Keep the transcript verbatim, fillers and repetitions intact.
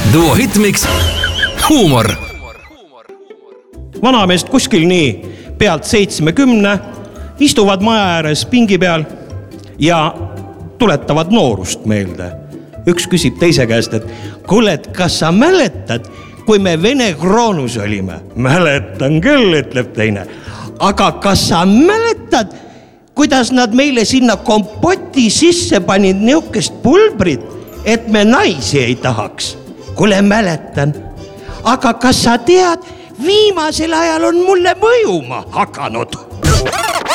Duo Hitmix huumor. Vanameest kuskil nii pealt seitsmekümne istuvad maja ääres pingi peal ja tuletavad noorust meelde. Üks küsib teise käest, et kuule, kas sa mäletad, kui me Vene kroonus olime? Mäletan küll, ütleb teine. Aga kas sa mäletad, kuidas nad meile sinna kompoti sisse panid niukest pulbrit, et me naisi ei tahaks? Kuule, mäletan. Aga kas sa tead, viimasel ajal on mulle mõjuma hakanud.